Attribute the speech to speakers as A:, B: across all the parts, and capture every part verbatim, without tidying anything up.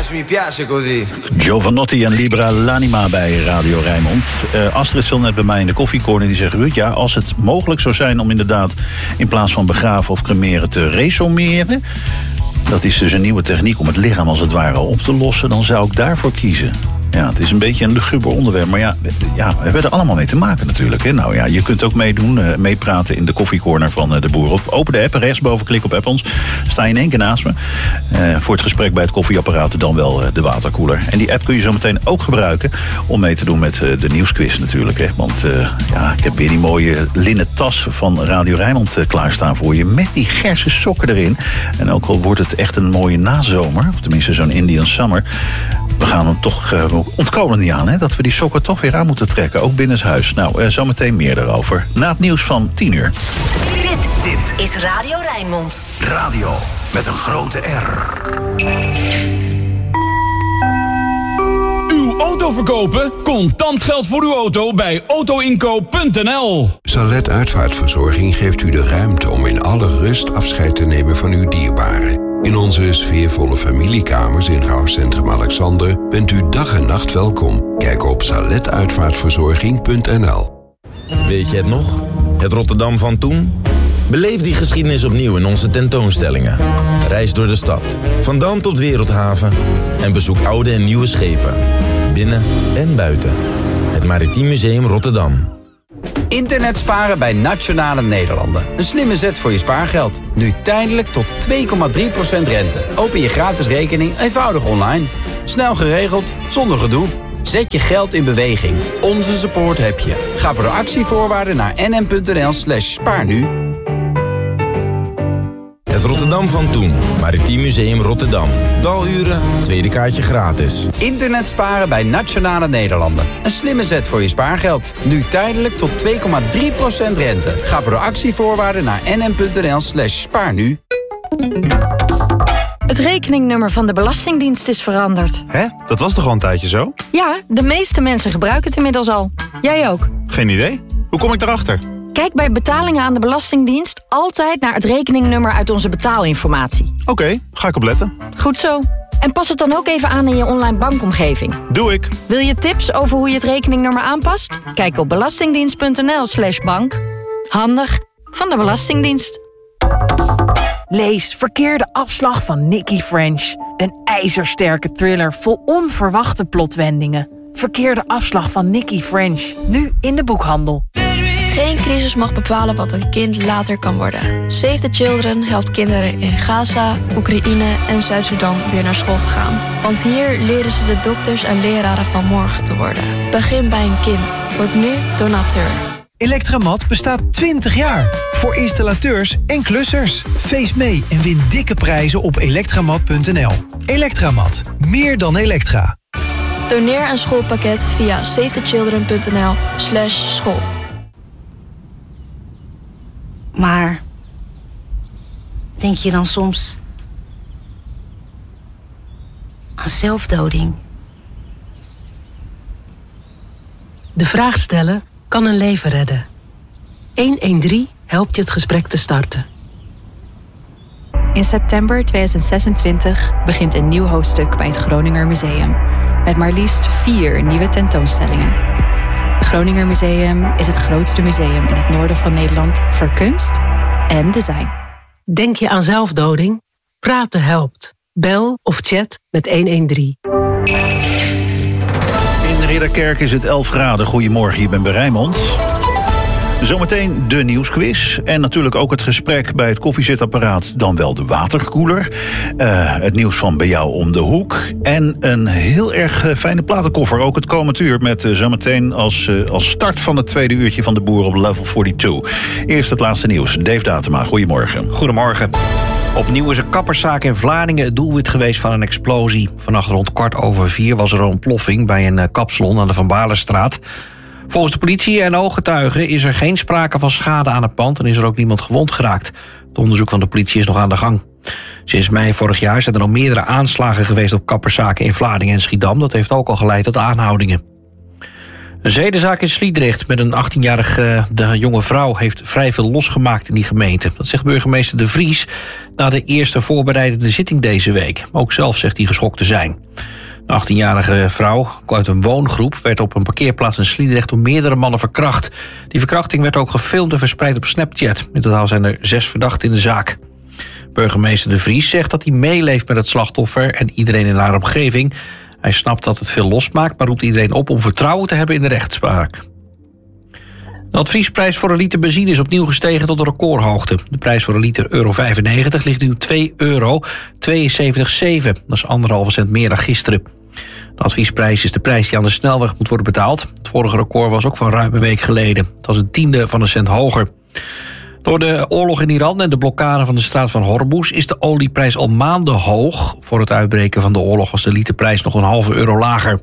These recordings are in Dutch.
A: piace, mi piace così.
B: Giovanotti en Libra L'Anima bij Radio Rijnmond. Uh, Astrid stond net bij mij in de koffiecorner. Die zegt, Ruud, ja, als het mogelijk zou zijn om inderdaad in plaats van begraven of cremeren te resomeren, dat is dus een nieuwe techniek om het lichaam als het ware op te lossen, dan zou ik daarvoor kiezen. Ja, het is een beetje een luguber onderwerp, maar ja, ja, we hebben er allemaal mee te maken natuurlijk. Hè. Nou ja, je kunt ook meedoen, uh, meepraten in de koffiecorner van uh, de Boer. Open de app, rechtsboven, klik op app ons. Sta je in één keer naast me. Uh, voor het gesprek bij het koffieapparaat dan wel uh, de waterkoeler. En die app kun je zo meteen ook gebruiken om mee te doen met uh, de nieuwsquiz natuurlijk. Hè. Want uh, ja, ik heb weer die mooie linnen tas van Radio Rijnmond uh, klaarstaan voor je. Met die gerse sokken erin. En ook al wordt het echt een mooie nazomer, of tenminste zo'n Indian summer, we gaan hem toch uh, ontkomen niet aan, hè, dat we die sokken toch weer aan moeten trekken, ook binnenshuis. Nou, uh, zometeen meer daarover. Na het nieuws van tien uur.
C: Dit, dit is Radio Rijnmond.
D: Radio met een grote R.
E: Uw auto verkopen? Contant geld voor uw auto bij autoinkoop punt n l.
F: Salet Uitvaartverzorging geeft u de ruimte om in alle rust afscheid te nemen van uw dierbaren. In onze sfeervolle familiekamers in rouwcentrum Alexander bent u dag en nacht welkom. Kijk op salet uitvaartverzorging punt n l.
G: Weet je het nog? Het Rotterdam van toen? Beleef die geschiedenis opnieuw in onze tentoonstellingen. Reis door de stad, van Dam tot Wereldhaven, en bezoek oude en nieuwe schepen. Binnen en buiten. Het Maritiem Museum Rotterdam.
H: Internet sparen bij Nationale Nederlanden. Een slimme zet voor je spaargeld. Nu tijdelijk tot twee komma drie procent rente. Open je gratis rekening eenvoudig online. Snel geregeld, zonder gedoe. Zet je geld in beweging. Onze support heb je. Ga voor de actievoorwaarden naar n m punt n l slash spaar nu.
G: Het Rotterdam van toen. Maritiem Museum Rotterdam. Daluren, tweede kaartje gratis.
H: Internet sparen bij Nationale Nederlanden. Een slimme zet voor je spaargeld. Nu tijdelijk tot twee komma drie procent rente. Ga voor de actievoorwaarden naar n m punt n l slash spaar nu.
I: Het rekeningnummer van de Belastingdienst is veranderd.
J: Hè? Dat was toch al een tijdje zo?
I: Ja, de meeste mensen gebruiken het inmiddels al. Jij ook?
J: Geen idee. Hoe kom ik daarachter?
I: Kijk bij betalingen aan de Belastingdienst altijd naar het rekeningnummer uit onze betaalinformatie.
J: Oké, okay, ga ik opletten.
I: Goed zo. En pas het dan ook even aan in je online bankomgeving.
J: Doe ik.
I: Wil je tips over hoe je het rekeningnummer aanpast? Kijk op belastingdienst punt n l slash bank. Handig van de Belastingdienst.
K: Lees Verkeerde afslag van Nikki French. Een ijzersterke thriller vol onverwachte plotwendingen. Verkeerde afslag van Nikki French. Nu in de boekhandel.
L: Geen crisis mag bepalen wat een kind later kan worden. Save the Children helpt kinderen in Gaza, Oekraïne en Zuid-Sudan weer naar school te gaan. Want hier leren ze de dokters en leraren van morgen te worden. Begin bij een kind. Word nu donateur.
M: Electramat bestaat twintig jaar. Voor installateurs en klussers. Feest mee en win dikke prijzen op elektramat punt n l. Electramat. Meer dan elektra.
L: Doneer een schoolpakket via save the children punt n l slash school.
N: Maar denk je dan soms aan zelfdoding?
O: De vraag stellen kan een leven redden. honderddertien helpt je het gesprek te starten.
P: In september tweeduizend zesentwintig begint een nieuw hoofdstuk bij het Groninger Museum. Met maar liefst vier nieuwe tentoonstellingen. Het Groninger Museum is het grootste museum in het noorden van Nederland voor kunst en design.
O: Denk je aan zelfdoding? Praten helpt. Bel of chat met honderddertien.
B: In Ridderkerk is het elf graden. Goedemorgen, je bent bij Rijnmond. Zometeen de nieuwsquiz. En natuurlijk ook het gesprek bij het koffiezetapparaat, dan wel de waterkoeler. Uh, het nieuws van bij jou om de hoek. En een heel erg uh, fijne platenkoffer. Ook het komend uur met uh, zometeen als, uh, als start van het tweede uurtje van de Boer op Level tweeënveertig. Eerst het laatste nieuws. Dave Datema, goedemorgen.
Q: Goedemorgen. Opnieuw is een kapperszaak in Vlaardingen het doelwit geweest van een explosie. Vannacht rond kwart over vier was er een ontploffing bij een kapsalon aan de Van Baarlestraat. Volgens de politie en ooggetuigen is er geen sprake van schade aan het pand en is er ook niemand gewond geraakt. Het onderzoek van de politie is nog aan de gang. Sinds mei vorig jaar zijn er al meerdere aanslagen geweest op kapperszaken in Vlaardingen en Schiedam. Dat heeft ook al geleid tot aanhoudingen. Een zedenzaak in Sliedrecht met een achttienjarige de jonge vrouw heeft vrij veel losgemaakt in die gemeente. Dat zegt burgemeester De Vries na de eerste voorbereidende zitting deze week. Ook zelf zegt hij geschokt te zijn. De achttienjarige vrouw uit een woongroep werd op een parkeerplaats in Sliedrecht door meerdere mannen verkracht. Die verkrachting werd ook gefilmd en verspreid op Snapchat. In totaal zijn er zes verdachten in de zaak. Burgemeester De Vries zegt dat hij meeleeft met het slachtoffer en iedereen in haar omgeving. Hij snapt dat het veel losmaakt, maar roept iedereen op om vertrouwen te hebben in de rechtspraak. De adviesprijs voor een liter benzine is opnieuw gestegen tot een recordhoogte. De prijs voor een liter euro vijfennegentig ligt nu twee euro tweeënzeventig zeven. Dat is anderhalve cent meer dan gisteren. De adviesprijs is de prijs die aan de snelweg moet worden betaald. Het vorige record was ook van ruim een week geleden. Dat was een tiende van een cent hoger. Door de oorlog in Iran en de blokkade van de straat van Hormuz is de olieprijs al maanden hoog. Voor het uitbreken van de oorlog was de literprijs nog een halve euro lager.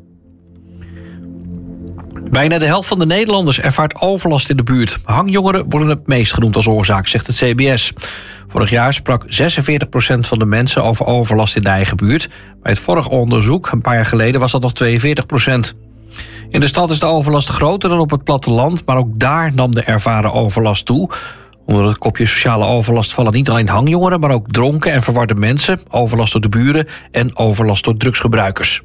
Q: Bijna de helft van de Nederlanders ervaart overlast in de buurt. Hangjongeren worden het meest genoemd als oorzaak, zegt het C B S. Vorig jaar sprak zesenveertig procent van de mensen over overlast in de eigen buurt. Bij het vorige onderzoek, een paar jaar geleden, was dat nog tweeënveertig procent. In de stad is de overlast groter dan op het platteland, maar ook daar nam de ervaren overlast toe. Onder het kopje sociale overlast vallen niet alleen hangjongeren, maar ook dronken en verwarde mensen, overlast door de buren en overlast door drugsgebruikers.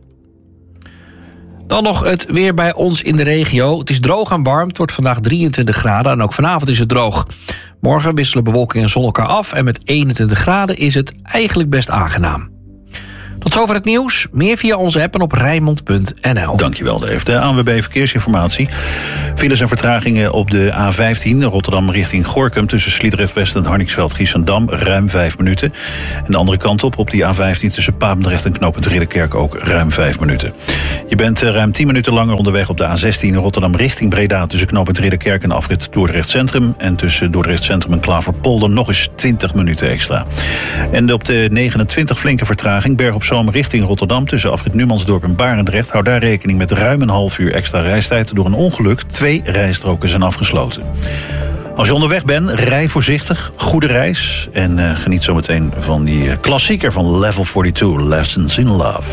Q: Dan nog het weer bij ons in de regio. Het is droog en warm. Het wordt vandaag drieëntwintig graden en ook vanavond is het droog. Morgen wisselen bewolking en zon elkaar af en met eenentwintig graden is het eigenlijk best aangenaam. Tot zover het nieuws. Meer via onze app en op Rijnmond punt n l.
B: Dankjewel, Dave. De A N W B Verkeersinformatie. Files en vertragingen op de A vijftien Rotterdam richting Gorinchem tussen Sliedrecht West en Harningsveld-Giessendam ruim vijf minuten. En de andere kant op, op die A vijftien tussen Papendrecht en Knopend Ridderkerk ook ruim vijf minuten. Je bent ruim tien minuten langer onderweg op de A zestien Rotterdam richting Breda tussen Knopend Ridderkerk en afrit Dordrecht Centrum. En tussen Dordrecht Centrum en Klaverpolder nog eens twintig minuten extra. En op de negenentwintig flinke vertraging Berg op Zoom richting Rotterdam tussen afrit Numansdorp en Barendrecht. Hou daar rekening met ruim een half uur extra reistijd door een ongeluk. Twee rijstroken zijn afgesloten. Als je onderweg bent, rij voorzichtig, goede reis. En uh, geniet zometeen van die uh, klassieker van Level tweeënveertig, Lessons in Love.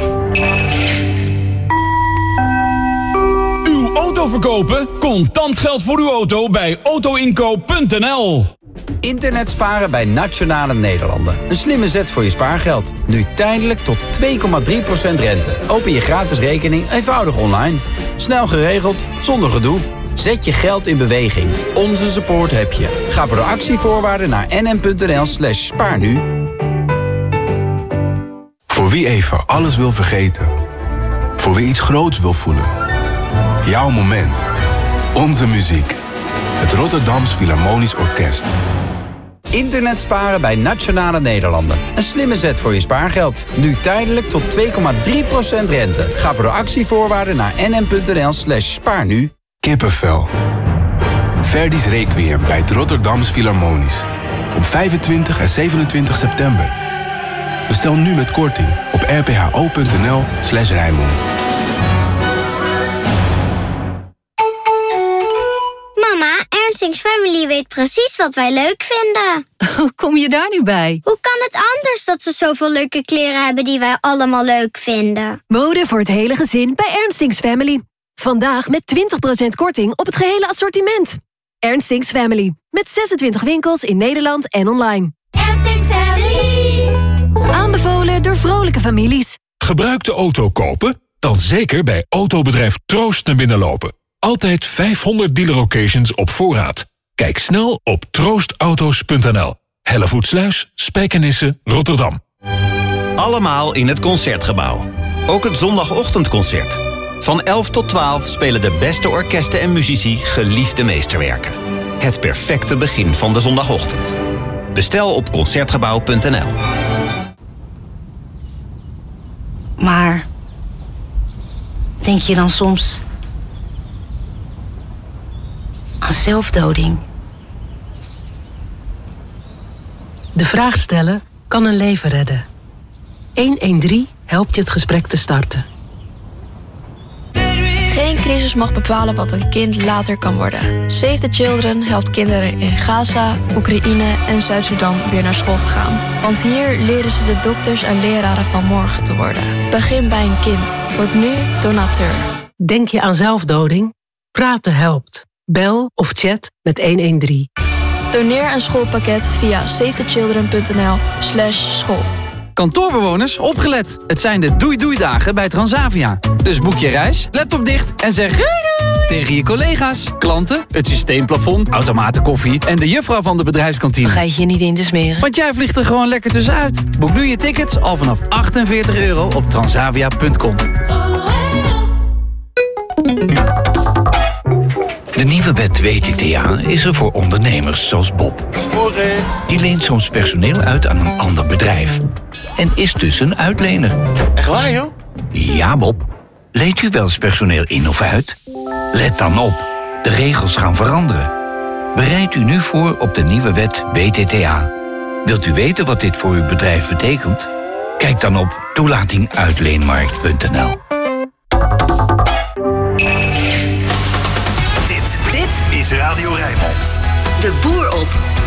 E: Uw auto verkopen? Contant geld voor uw auto bij auto inkoop punt n l.
H: Internet sparen bij Nationale Nederlanden. Een slimme zet voor je spaargeld. Nu tijdelijk tot twee komma drie procent rente. Open je gratis rekening eenvoudig online. Snel geregeld, zonder gedoe. Zet je geld in beweging. Onze support heb je. Ga voor de actievoorwaarden naar n n punt n l slash spaar nu.
A: Voor wie even alles wil vergeten. Voor wie iets groots wil voelen. Jouw moment. Onze muziek. Het Rotterdams Philharmonisch Orkest.
H: Internet sparen bij Nationale Nederlanden. Een slimme zet voor je spaargeld. Nu tijdelijk tot twee komma drie procent rente. Ga voor de actievoorwaarden naar n n punt n l slash spaar nu.
A: Kippenvel. Verdi's Requiem bij het Rotterdams Philharmonisch. Op vijfentwintig en zevenentwintig september. Bestel nu met korting op r p h o punt n l slash Rijnmond.
R: Mama, Ernstings Family weet precies wat wij leuk vinden.
I: Hoe kom je daar nu bij?
R: Hoe kan het anders dat ze zoveel leuke kleren hebben die wij allemaal leuk vinden?
S: Mode voor het hele gezin bij Ernstings Family. Vandaag met twintig procent korting op het gehele assortiment. Ernstings Family. Met zesentwintig winkels in Nederland en online.
R: Ernstings Family.
S: Aanbevolen door vrolijke families.
T: Gebruikte auto kopen? Dan zeker bij autobedrijf Troost naar binnen lopen. Altijd vijfhonderd dealer locations op voorraad. Kijk snel op troostauto's punt n l. Hellevoetsluis, Spijkenisse, Rotterdam.
U: Allemaal in het Concertgebouw. Ook het zondagochtendconcert. Van elf tot twaalf spelen de beste orkesten en muzici geliefde meesterwerken. Het perfecte begin van de zondagochtend. Bestel op concertgebouw punt n l.
N: Maar denk je dan soms aan zelfdoding?
O: De vraag stellen kan een leven redden. honderddertien helpt je het gesprek te starten.
L: Geen crisis mag bepalen wat een kind later kan worden. Save the Children helpt kinderen in Gaza, Oekraïne en Zuid-Sudan weer naar school te gaan. Want hier leren ze de dokters en leraren van morgen te worden. Begin bij een kind. Word nu donateur.
O: Denk je aan zelfdoding? Praten helpt. Bel of chat met honderddertien.
L: Doneer een schoolpakket via safetychildren.nl slash school.
C: Kantoorbewoners, opgelet. Het zijn de doei-doei-dagen bij Transavia. Dus boek je reis, laptop dicht en zeg doei doei tegen je collega's, klanten, het systeemplafond, automaten koffie en de juffrouw van de bedrijfskantine.
O: Ga je je niet in te smeren?
C: Want jij vliegt er gewoon lekker tussenuit. Boek nu je tickets al vanaf achtenveertig euro op transavia punt com.
V: De nieuwe wet W T T A is er voor ondernemers zoals Bob. Die leent soms personeel uit aan een ander bedrijf. En is dus een uitlener.
W: Echt waar, joh?
V: Ja, Bob. Leent u wel eens personeel in of uit? Let dan op. De regels gaan veranderen. Bereid u nu voor op de nieuwe wet W T T A. Wilt u weten wat dit voor uw bedrijf betekent? Kijk dan op toelating uitleenmarkt punt n l.
D: Dit is Radio Rijnmond.
S: De Boer op